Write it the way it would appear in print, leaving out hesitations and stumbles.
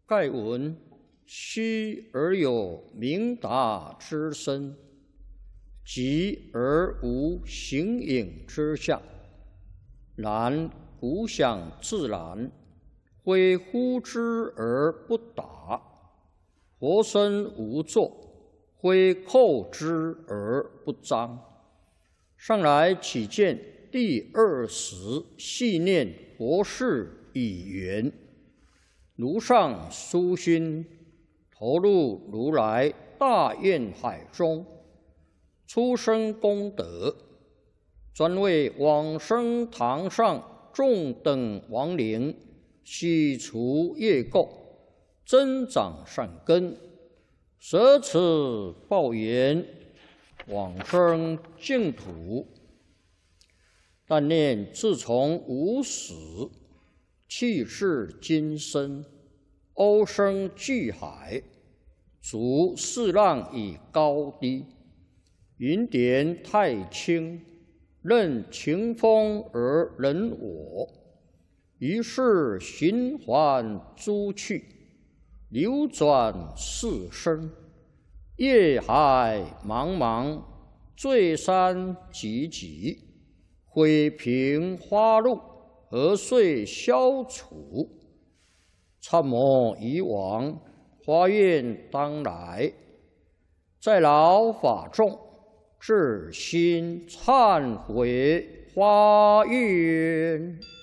盖闻虚而有明达之身，寂而无形影之象。然古想自然，非呼之而不答；活身无作，非叩之而不彰。上来起见第20细念佛事已圆，如上殊心，投入如来大愿海中，出生功德，专为往生堂上众等亡灵洗除业垢，增长善根，舍此报缘，往生净土。但念自从无始，气至今生，欧生巨海，逐四浪以高低，云点太清，任情风而人我。于是循环诸趣，流转四生，业海茫茫，罪山积积，毁平花露，何遂消除？参谋以往，发愿当来，在劳法众，至心忏悔发愿。